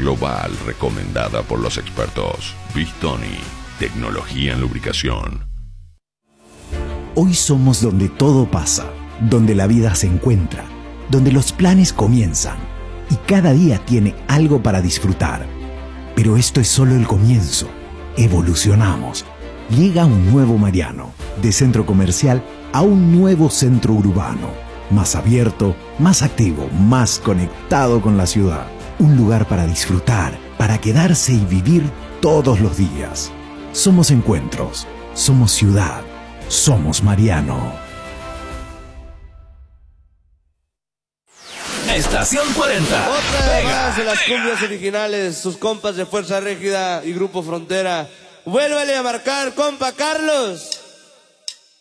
global recomendada por los expertos. Bistoni, tecnología en lubricación. Hoy somos donde todo pasa, donde la vida se encuentra, donde los planes comienzan y cada día tiene algo para disfrutar. Pero esto es solo el comienzo. Evolucionamos. Llega un nuevo Mariano, de centro comercial a un nuevo centro urbano, más abierto, más activo, más conectado con la ciudad. Un lugar para disfrutar, para quedarse y vivir todos los días. Somos encuentros, somos ciudad, somos Mariano. Estación 40. Otra más de las cumbias originales, sus compas de Fuerza Régida y Grupo Frontera. Vuélvale a marcar, compa Carlos.